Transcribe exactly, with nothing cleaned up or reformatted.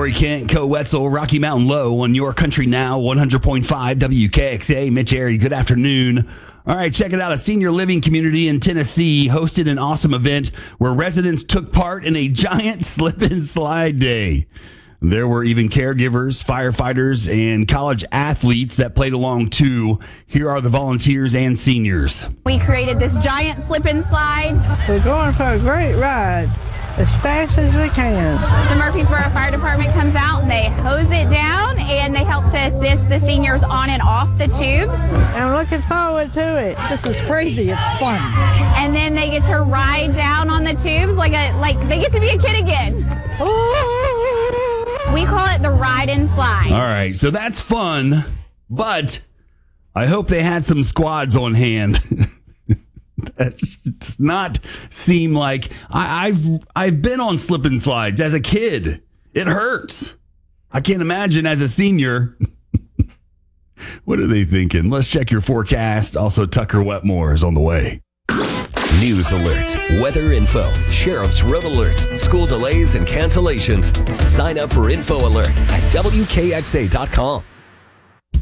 Lori Kent, Co Wetzel, Rocky Mountain Low on your country now, one hundred point five W K X A. Mitch Airy, good afternoon. All right, check it out. A senior living community in Tennessee hosted an awesome event where residents took part in a giant slip and slide day. There were even caregivers, firefighters, and college athletes that played along too. Here are the volunteers and seniors. We created this giant slip and slide. We're going for a great ride, as fast as we can. The Murfreesboro Fire Department comes out and they hose it down and they help to assist the seniors on and off the tubes. I'm looking forward to it. This is crazy. It's fun. And then they get to ride down on the tubes like a like they get to be a kid again. Ooh. We call it the ride and slide. All right, so that's fun, but I hope they had some squads on hand. That does not seem like I, I've I've been on slip and slides as a kid. It hurts. I can't imagine as a senior. What are they thinking? Let's check your forecast. Also, Tucker Wetmore is on the way. News alerts, weather info, sheriff's road alerts, school delays and cancellations. Sign up for Info Alert at W K X A dot com.